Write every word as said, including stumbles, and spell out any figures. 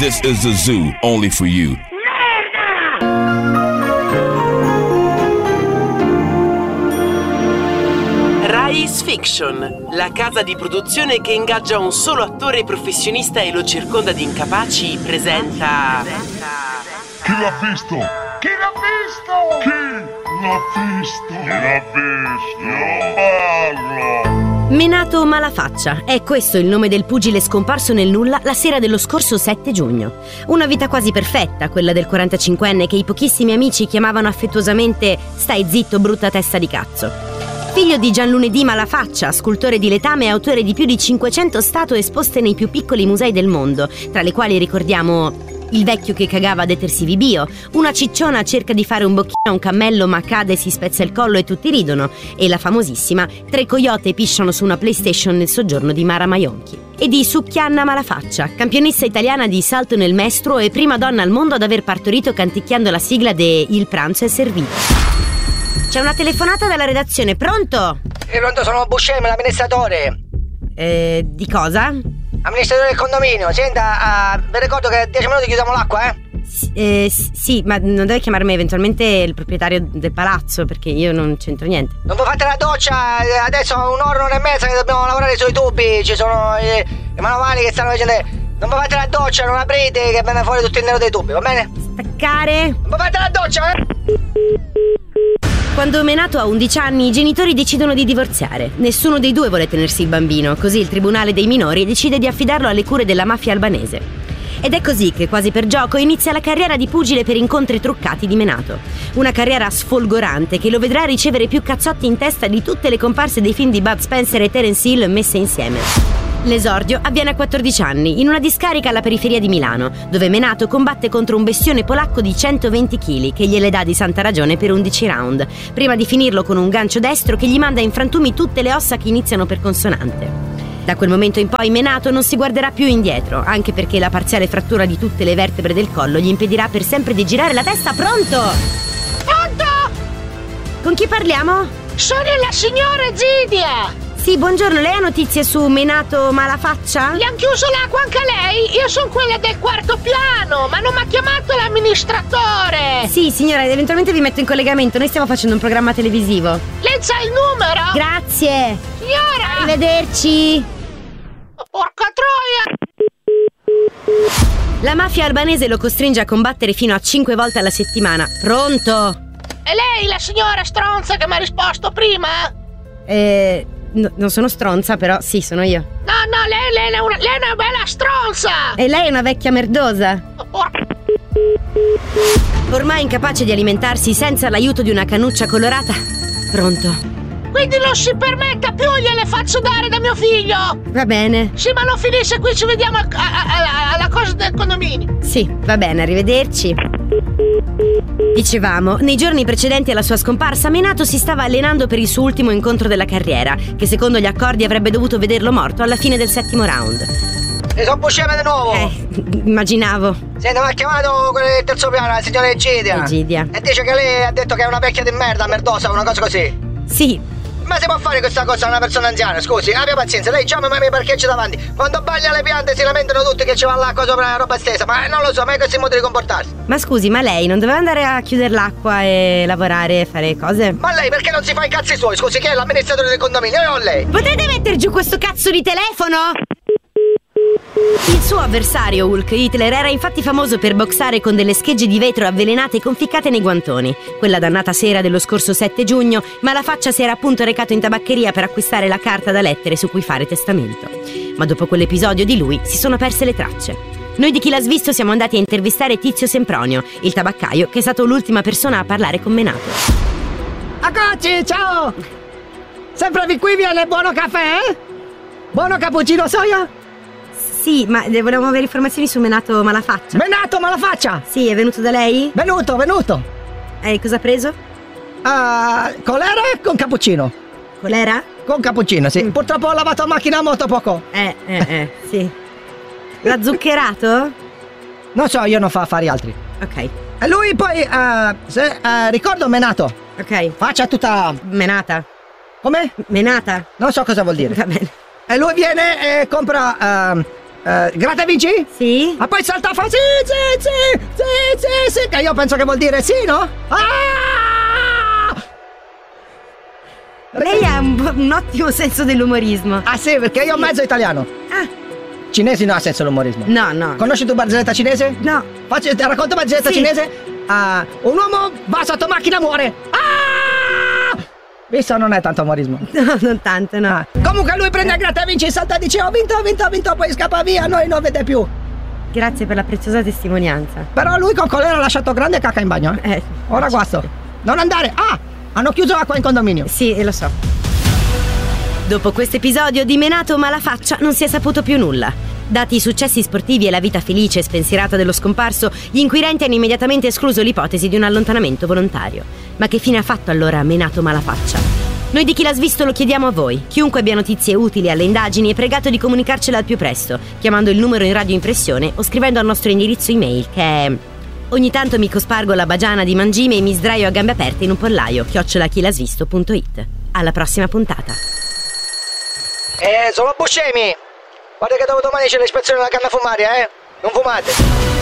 This is a zoo only for you. Rise Fiction, la casa di produzione che ingaggia un solo attore professionista e lo circonda di incapaci, presenta... Chi l'ha visto? Chi l'ha visto? Chi l'ha visto? Chi l'ha visto? Io parlo! Menato Malafaccia, è questo il nome del pugile scomparso nel nulla la sera dello scorso sette giugno. Una vita quasi perfetta, quella del quarantacinquenne che i pochissimi amici chiamavano affettuosamente «Stai zitto, brutta testa di cazzo». Figlio di Gianlunedì Malafaccia, scultore di letame e autore di più di cinquecento statue esposte nei più piccoli musei del mondo, tra le quali ricordiamo il vecchio che cagava a detersivi bio, una cicciona cerca di fare un bocchino a un cammello ma cade e si spezza il collo e tutti ridono, e la famosissima Tre coyote pisciano su una PlayStation nel soggiorno di Mara Maionchi. E di Succhianna Malafaccia, campionessa italiana di salto nel mestro e prima donna al mondo ad aver partorito canticchiando la sigla de Il pranzo è servito. C'è una telefonata dalla redazione, pronto? Sì, pronto, sono Buscemi, l'amministratore. Eh, di cosa? Amministratore del condominio, senta, uh, vi ricordo che a dieci minuti chiudiamo l'acqua, eh? S- eh, sì, ma non deve chiamarmi eventualmente il proprietario del palazzo, perché io non c'entro niente. Non vi fate la doccia, adesso un'ora, un'ora e mezza che dobbiamo lavorare sui tubi, ci sono i, i manovali che stanno facendo... Non vi fate la doccia, non aprite che viene fuori tutto il nero dei tubi, va bene? Staccare? Non vi fate la doccia, eh? Quando Menato ha undici anni, i genitori decidono di divorziare. Nessuno dei due vuole tenersi il bambino, così il tribunale dei minori decide di affidarlo alle cure della mafia albanese. Ed è così che, quasi per gioco, inizia la carriera di pugile per incontri truccati di Menato. Una carriera sfolgorante che lo vedrà ricevere più cazzotti in testa di tutte le comparse dei film di Bud Spencer e Terence Hill messe insieme. L'esordio avviene a quattordici anni, in una discarica alla periferia di Milano, dove Menato combatte contro un bestione polacco di centoventi chili che gliele dà di santa ragione per undici round, prima di finirlo con un gancio destro che gli manda in frantumi tutte le ossa che iniziano per consonante. Da quel momento in poi Menato non si guarderà più indietro, anche perché la parziale frattura di tutte le vertebre del collo gli impedirà per sempre di girare la testa. Pronto? Pronto? Con chi parliamo? Sono la signora Zidia. Sì, buongiorno, lei ha notizie su Menato Malafaccia? Gli han chiuso l'acqua anche a lei? Io sono quella del quarto piano, ma non mi ha chiamato l'amministratore. Sì, signora, eventualmente vi metto in collegamento, noi stiamo facendo un programma televisivo. Lei c'ha il numero? Grazie. Signora! Arrivederci. Porca troia! La mafia albanese lo costringe a combattere fino a cinque volte alla settimana. Pronto? È lei la signora stronza che mi ha risposto prima? Eh... No, non sono stronza, però sì, sono io. No, no, lei, lei, è, una, lei è una bella stronza! E lei è una vecchia merdosa. Por... Ormai incapace di alimentarsi senza l'aiuto di una cannuccia colorata. Pronto? Quindi non si permetta più, gliele faccio dare da mio figlio! Va bene. Sì, ma non finisce qui, ci vediamo a, a, a, alla cosa del condominio. Sì, va bene, arrivederci. Dicevamo, nei giorni precedenti alla sua scomparsa, Menato si stava allenando per il suo ultimo incontro della carriera, che secondo gli accordi avrebbe dovuto vederlo morto alla fine del settimo round. E sono Buscemi di nuovo! Eh, immaginavo. Senta, mi ha chiamato quello del terzo piano, la signora Egidia. Egidia. E dice che lei ha detto che è una vecchia di merda, merdosa, una cosa così. Sì. Ma si può fare questa cosa a una persona anziana? Scusi, abbia pazienza, lei chiama ma mi parcheggia davanti. Quando bagna le piante si lamentano tutti che ci va l'acqua sopra la roba stesa. Ma non lo so, ma è questo il modo di comportarsi. Ma scusi, ma lei non doveva andare a chiudere l'acqua e lavorare e fare cose? Ma lei perché non si fa i cazzi suoi? Scusi, chi è l'amministratore del condominio? Io o lei? Potrete mettere giù questo cazzo di telefono? Il suo avversario, Hulk Hitler, era infatti famoso per boxare con delle schegge di vetro avvelenate conficcate nei guantoni. Quella dannata sera dello scorso sette giugno, Malafaccia si era appunto recato in tabaccheria per acquistare la carta da lettere su cui fare testamento. Ma dopo quell'episodio di lui si sono perse le tracce. Noi di Chi l'ha svisto siamo andati a intervistare Tizio Sempronio, il tabaccaio che è stato l'ultima persona a parlare con Menato. Eccoci, ciao! Sempre qui viene buono caffè? Buono cappuccino soia? Sì, ma volevamo avere informazioni su Menato Malafaccia. Menato Malafaccia? Sì, è venuto da lei? Venuto, venuto. E cosa ha preso? Uh, colera con cappuccino. Colera? Con cappuccino, sì. Mm. Purtroppo ho lavato la macchina molto poco. Eh, eh, eh, sì. L'ha zuccherato? Non so, io non fa affari altri. Ok. E lui poi, uh, se, uh, ricordo Menato. Ok. Faccia tutta... Menata. Come? Menata. Non so cosa vuol dire. Va bene. E lui viene e compra uh, Uh, gratta e vinci? Sì. Ah, poi salta fa sì, sì, sì, sì, sì, sì, che io penso che vuol dire sì, no? Ah! Lei ha un, un ottimo senso dell'umorismo. Ah sì, perché io ho mezzo italiano. Ah. Cinesi non ha senso l'umorismo. No, no. Conosci tu barzelletta cinese? No. Faccio, ti racconto barzelletta Sì. cinese? Ah, un uomo va sotto macchina, muore. Ah! Visto, non è tanto umorismo. No, non tanto, no. Ah. Comunque lui prende il gratta e vinci, salta e dice ho vinto, ho vinto, ho vinto, poi scappa via, noi non vede più. Grazie per la preziosa testimonianza. Però lui con colera ha lasciato grande cacca in bagno, eh? Eh. Ora guasto. Non andare. Ah! Hanno chiuso acqua in condominio. Sì, lo so. Dopo questo episodio di Menato Malafaccia non si è saputo più nulla. Dati i successi sportivi e la vita felice e spensierata dello scomparso, gli inquirenti hanno immediatamente escluso l'ipotesi di un allontanamento volontario. Ma che fine ha fatto allora Menato Malafaccia? Noi di Chi l'ha svisto lo chiediamo a voi. Chiunque abbia notizie utili alle indagini è pregato di comunicarcela al più presto, chiamando il numero in radioimpressione o scrivendo al nostro indirizzo email che è ogni tanto mi cospargo la bagiana di mangime e mi sdraio a gambe aperte in un pollaio, chiocciola chilasvisto punto it. Alla prossima puntata. Eh, sono buscemi! Guarda che dopo domani c'è l'ispezione della canna fumaria, eh! Non fumate!